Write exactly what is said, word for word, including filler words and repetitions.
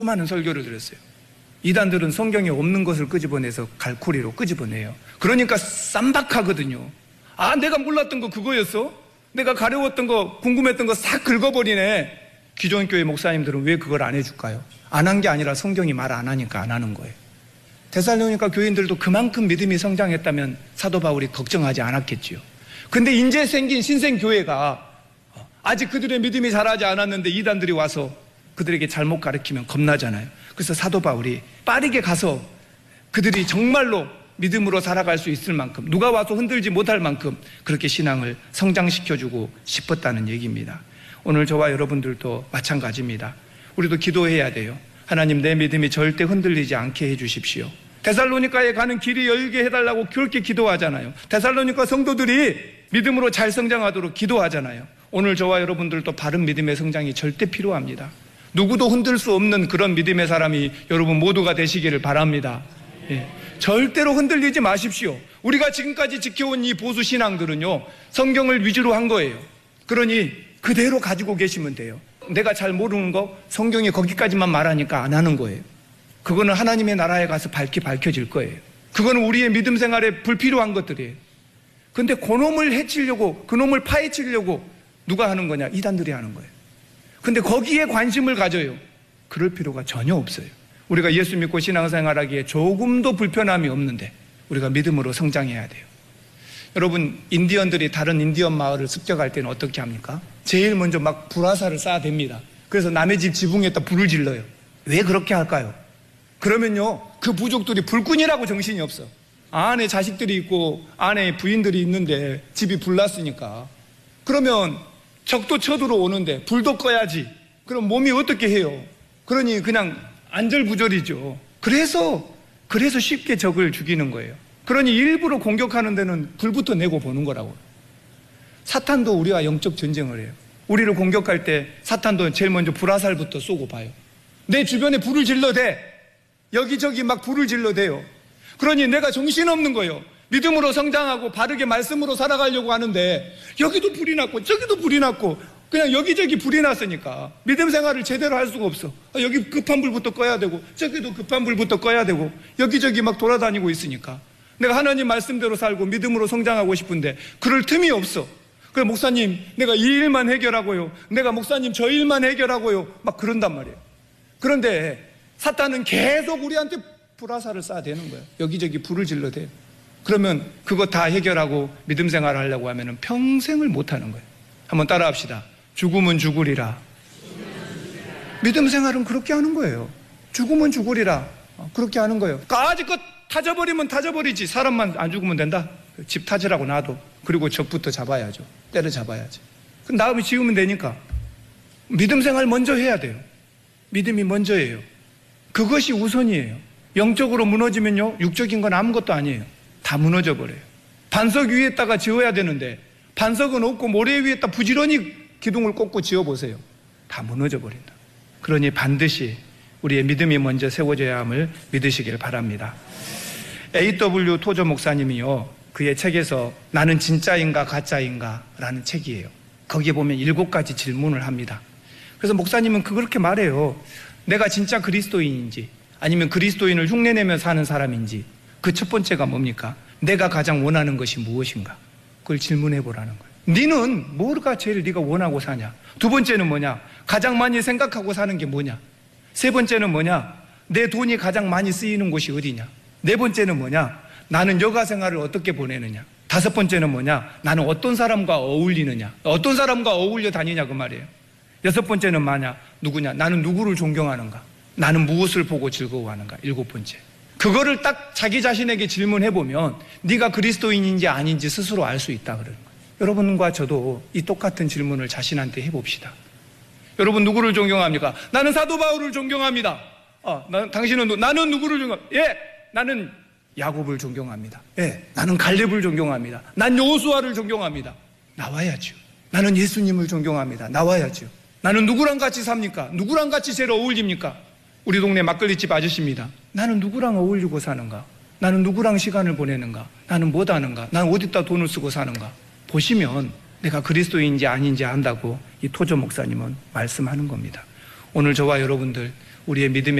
많은 설교를 들었어요. 이단들은 성경에 없는 것을 끄집어내서 갈고리로 끄집어내요. 그러니까 쌈박하거든요. 아, 내가 몰랐던 거 그거였어? 내가 가려웠던 거, 궁금했던 거 싹 긁어버리네. 기존 교회 목사님들은 왜 그걸 안 해줄까요? 안 한 게 아니라 성경이 말 안 하니까 안 하는 거예요. 데살로니가 교인들도 그만큼 믿음이 성장했다면 사도 바울이 걱정하지 않았겠지요. 근데 이제 생긴 신생 교회가 아직 그들의 믿음이 자라지 않았는데 이단들이 와서 그들에게 잘못 가르치면 겁나잖아요. 그래서 사도 바울이 빠르게 가서 그들이 정말로 믿음으로 살아갈 수 있을 만큼, 누가 와서 흔들지 못할 만큼 그렇게 신앙을 성장시켜주고 싶었다는 얘기입니다. 오늘 저와 여러분들도 마찬가지입니다. 우리도 기도해야 돼요. 하나님, 내 믿음이 절대 흔들리지 않게 해주십시오. 데살로니가에 가는 길이 열게 해달라고 그렇게 기도하잖아요. 데살로니가 성도들이 믿음으로 잘 성장하도록 기도하잖아요. 오늘 저와 여러분들도 바른 믿음의 성장이 절대 필요합니다. 누구도 흔들 수 없는 그런 믿음의 사람이 여러분 모두가 되시기를 바랍니다. 예. 절대로 흔들리지 마십시오. 우리가 지금까지 지켜온 이 보수 신앙들은요, 성경을 위주로 한 거예요. 그러니 그대로 가지고 계시면 돼요. 내가 잘 모르는 거 성경이 거기까지만 말하니까 안 하는 거예요. 그거는 하나님의 나라에 가서 밝히 밝혀질 거예요. 그거는 우리의 믿음 생활에 불필요한 것들이에요. 근데 그놈을 해치려고, 그놈을 파헤치려고 누가 하는 거냐? 이단들이 하는 거예요. 근데 거기에 관심을 가져요. 그럴 필요가 전혀 없어요. 우리가 예수 믿고 신앙생활하기에 조금도 불편함이 없는데 우리가 믿음으로 성장해야 돼요. 여러분, 인디언들이 다른 인디언 마을을 습격할 때는 어떻게 합니까? 제일 먼저 막 불화살을 쏴댑니다. 그래서 남의 집 지붕에다 불을 질러요. 왜 그렇게 할까요? 그러면요, 그 부족들이 불꾼이라고 정신이 없어. 안에 자식들이 있고 안에 부인들이 있는데 집이 불났으니까. 그러면 적도 쳐들어오는데 불도 꺼야지. 그럼 몸이 어떻게 해요? 그러니 그냥 안절부절이죠. 그래서 그래서 쉽게 적을 죽이는 거예요. 그러니 일부러 공격하는 데는 불부터 내고 보는 거라고. 사탄도 우리와 영적 전쟁을 해요. 우리를 공격할 때 사탄도 제일 먼저 불화살부터 쏘고 봐요. 내 주변에 불을 질러대. 여기저기 막 불을 질러대요. 그러니 내가 정신없는 거예요. 믿음으로 성장하고 바르게 말씀으로 살아가려고 하는데 여기도 불이 났고 저기도 불이 났고 그냥 여기저기 불이 났으니까 믿음 생활을 제대로 할 수가 없어. 여기 급한 불부터 꺼야 되고 저기도 급한 불부터 꺼야 되고 여기저기 막 돌아다니고 있으니까 내가 하나님 말씀대로 살고 믿음으로 성장하고 싶은데 그럴 틈이 없어. 그래, 목사님, 내가 이 일만 해결하고요, 내가 목사님 저 일만 해결하고요, 막 그런단 말이에요. 그런데 사탄은 계속 우리한테 불화살을 쏴대는 거예요. 여기저기 불을 질러대요. 그러면 그거 다 해결하고 믿음 생활을 하려고 하면 평생을 못하는 거예요. 한번 따라합시다. 죽으면 죽으리라. 믿음 생활은 그렇게 하는 거예요. 죽으면 죽으리라. 그렇게 하는 거예요. 까짓것 타져버리면 타져버리지. 사람만 안 죽으면 된다. 집 타지라고 놔도. 그리고 적부터 잡아야죠. 때려잡아야지. 그 다음에 지우면 되니까. 믿음 생활 먼저 해야 돼요. 믿음이 먼저예요. 그것이 우선이에요. 영적으로 무너지면요, 육적인 건 아무것도 아니에요. 다 무너져 버려요. 반석 위에다가 지어야 되는데 반석은 없고 모래 위에다 부지런히 기둥을 꽂고 지어보세요. 다 무너져 버린다. 그러니 반드시 우리의 믿음이 먼저 세워져야 함을 믿으시길 바랍니다. 에이 더블유 토저 목사님이요, 그의 책에서 나는 진짜인가 가짜인가 라는 책이에요. 거기에 보면 일곱 가지 질문을 합니다. 그래서 목사님은 그렇게 말해요. 내가 진짜 그리스도인인지 아니면 그리스도인을 흉내내며 사는 사람인지, 그 첫 번째가 뭡니까? 내가 가장 원하는 것이 무엇인가? 그걸 질문해 보라는 거예요. 너는 뭐가 제일 네가 원하고 사냐? 두 번째는 뭐냐? 가장 많이 생각하고 사는 게 뭐냐? 세 번째는 뭐냐? 내 돈이 가장 많이 쓰이는 곳이 어디냐? 네 번째는 뭐냐? 나는 여가 생활을 어떻게 보내느냐? 다섯 번째는 뭐냐? 나는 어떤 사람과 어울리느냐? 어떤 사람과 어울려 다니냐 그 말이에요. 여섯 번째는 뭐냐? 누구냐? 나는 누구를 존경하는가? 나는 무엇을 보고 즐거워하는가? 일곱 번째. 그거를 딱 자기 자신에게 질문해보면 네가 그리스도인인지 아닌지 스스로 알 수 있다 그러는 거예요. 여러분과 저도 이 똑같은 질문을 자신한테 해봅시다. 여러분 누구를 존경합니까? 나는 사도 바울을 존경합니다. 아, 나, 당신은 누, 나는 누구를 존경합니까? 예, 나는 야곱을 존경합니다. 예, 나는 갈렙을 존경합니다. 난 여호수아를 존경합니다. 나와야죠. 나는 예수님을 존경합니다. 나와야죠. 나는 누구랑 같이 삽니까? 누구랑 같이 제일 어울립니까? 우리 동네 막걸리집 아저씨입니다. 나는 누구랑 어울리고 사는가? 나는 누구랑 시간을 보내는가? 나는 뭐 하는가? 나는 어디다 돈을 쓰고 사는가? 보시면 내가 그리스도인지 아닌지 안다고 이 토저 목사님은 말씀하는 겁니다. 오늘 저와 여러분들 우리의 믿음의